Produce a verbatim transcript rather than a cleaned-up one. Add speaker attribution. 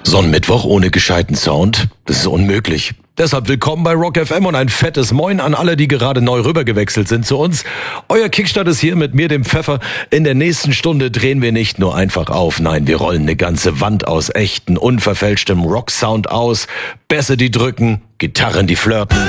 Speaker 1: So ein Mittwoch ohne gescheiten Sound, das ist unmöglich. Deshalb willkommen bei Rock F M und ein fettes Moin an alle, die gerade neu rübergewechselt sind zu uns. Euer Kickstart ist hier mit mir, dem Pfeffer. In der nächsten Stunde drehen wir nicht nur einfach auf, nein, wir rollen eine ganze Wand aus echten, unverfälschtem Rock-Sound aus. Bässe, die drücken, Gitarren, die flirten.